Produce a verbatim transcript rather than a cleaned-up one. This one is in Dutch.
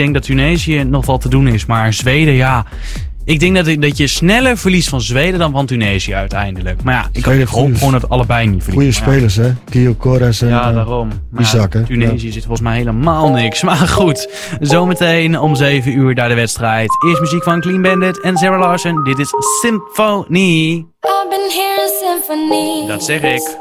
denk dat Tunesië nog wel te doen is, maar Zweden, ja... Ik denk dat, dat je sneller verliest van Zweden dan van Tunesië uiteindelijk. Maar ja, ik Zweden hoop goeie, gewoon dat allebei niet verliezen. Goeie spelers, hè? Gio Corres en Ja, daarom. Maar Isaac, ja, hè? Tunesië Ja. zit volgens mij helemaal niks. Maar goed, zometeen om zeven uur naar de wedstrijd. Eerst muziek van Clean Bandit en Sarah Larsen. Dit is Symphony. I've been hearing symphonies. Dat zeg ik.